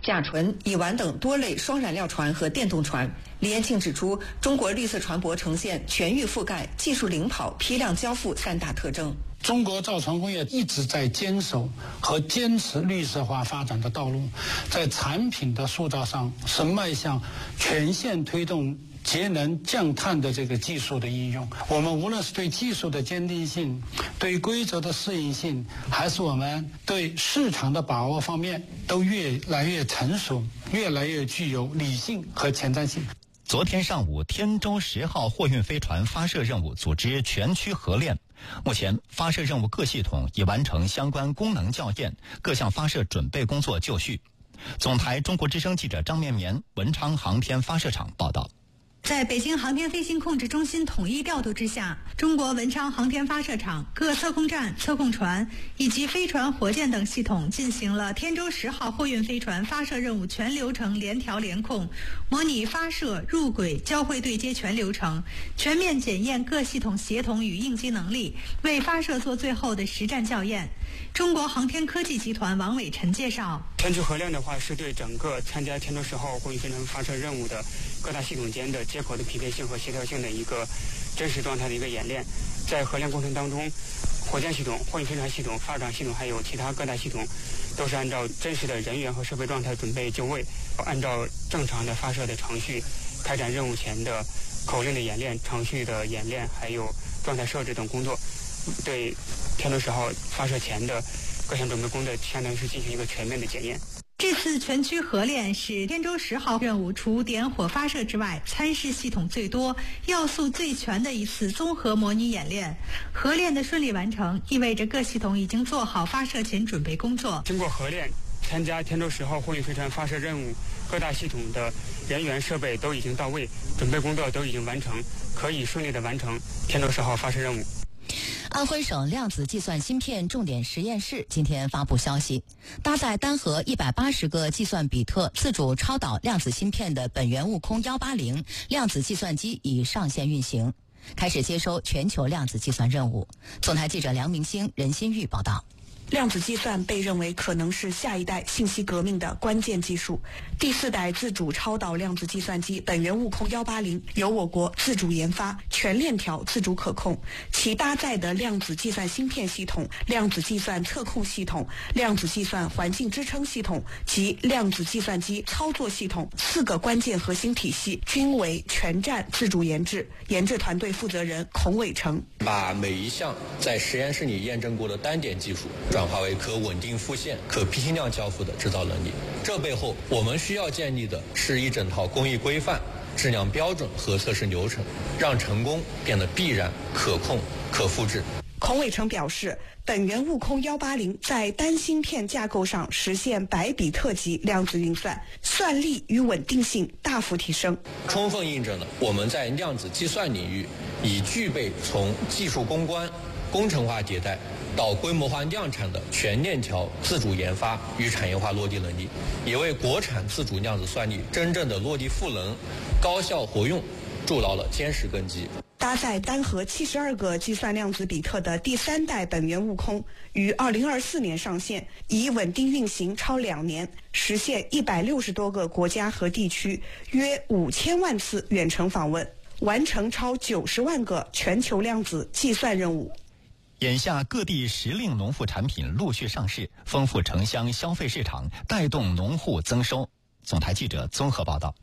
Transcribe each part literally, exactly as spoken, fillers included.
甲醇、乙烷等多类双燃料船和电动船。李延庆指出，中国绿色船舶呈现全域覆盖、技术领跑、批量交付三大特征。 中国造船工业一直在坚守和坚持绿色化发展的道路，在产品的塑造上是迈向全线推动节能降碳的这个技术的应用。我们无论是对技术的坚定性、对规则的适应性，还是我们对市场的把握方面，都越来越成熟，越来越具有理性和前瞻性。 昨天上午，天舟十号货运飞船发射任务组织全区合练。目前，发射任务各系统已完成相关功能校验，各项发射准备工作就绪。总台中国之声记者张绵绵，文昌航天发射场报道。 在北京航天飞行控制中心统一调度之下，中国文昌航天发射场各测控站、测控船以及飞船、火箭等系统进行了天舟十号货运飞船发射任务全流程联调联控，模拟发射、入轨、交会对接全流程，全面检验各系统协同与应急能力，为发射做最后的实战校验。中国航天科技集团王伟晨介绍， 天舟合练的话，是对整个参加天舟十号货运飞船发射任务的各大系统间的接口的匹配性和协调性的一个真实状态的一个演练。在合练过程当中，火箭系统、货运飞船系统、发射场系统还有其他各大系统都是按照真实的人员和设备状态准备就位，按照正常的发射的程序开展任务前的口令的演练、程序的演练还有状态设置等工作，对天舟十号发射前的各项准备工作相当于是进行一个全面的检验。 这次全区合练是天舟十号任务除点火发射之外，参试系统最多、要素最全的一次综合模拟演练。合练的顺利完成，意味着各系统已经做好发射前准备工作。 经过合练，参加天舟十号货运飞船发射任务，各大系统的人员设备都已经到位，准备工作都已经完成，可以顺利的完成天舟十号发射任务。 安徽省量子计算芯片重点实验室今天发布消息，搭载单核一百八十个计算比特自主超导量子芯片的本源悟空一八零量子计算机已上线运行，开始接收全球量子计算任务。总台记者梁明星、任新玉报道。 量子计算被认为可能是下一代信息革命的关键技术。第四代自主超导量子计算机本源悟空一八零由我国自主研发，全链条自主可控，其搭载的量子计算芯片系统、量子计算测控系统、量子计算环境支撑系统及量子计算机操作系统四个关键核心体系均为全站自主研制。研制团队负责人孔伟成把每一项在实验室里验证过的单点技术转化为可稳定复现、可批量交付的制造能力。这背后我们需要建立的是一整套工艺规范、质量标准和测试流程，让成功变得必然、可控、可复制。 孔伟成表示，本源悟空一八零在单芯片架构上实现百比特级量子运算，算力与稳定性大幅提升， 充分印证了我们在量子计算领域已具备从技术攻关、工程化迭代到规模化量产的全链条自主研发与产业化落地能力，也为国产自主量子算力真正的落地赋能、高效活用筑牢了坚实根基。 搭载单核七十二个计算量子比特的第三代本源悟空于二零二四年上线，已稳定运行超两年，实现一百六十多个国家和地区约五千万次远程访问，完成超九十万个全球量子计算任务。 眼下各地时令农副产品陆续上市，丰富城乡消费市场，带动农户增收。总台记者综合报道。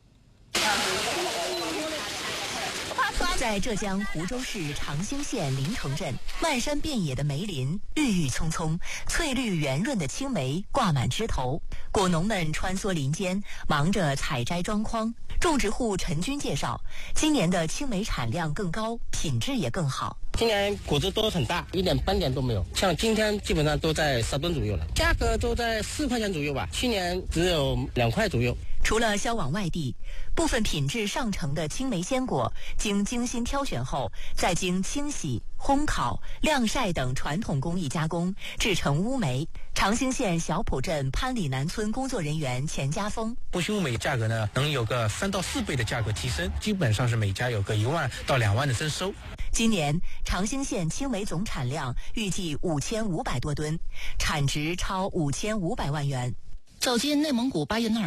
在浙江湖州市长兴县临城镇，漫山遍野的梅林郁郁葱葱，翠绿圆润的青梅挂满枝头，果农们穿梭林间，忙着采摘装筐。种植户陈军介绍，今年的青梅产量更高，品质也更好。 今年果子都很大，一点斑点都没有，像今天基本上都在十吨左右了，价格都在四块钱左右吧，去年只有两块左右。 除了销往外地，部分品质上乘的青梅鲜果经精心挑选后，再经清洗、烘烤、晾晒等传统工艺加工，制成乌梅。长兴县小浦镇潘里南村工作人员钱家峰： 波心乌梅价格呢，能有个三到四倍的价格提升，基本上是每家有个一万到两万的增收。 今年长兴县青梅总产量预计五千五百多吨，产值超五千五百万元。 走进内蒙古巴彦淖尔